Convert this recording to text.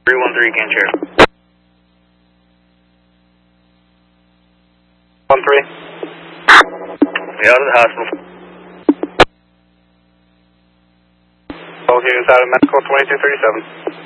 313 can share. 13. Out of the hospital. Call here inside of medical 2237.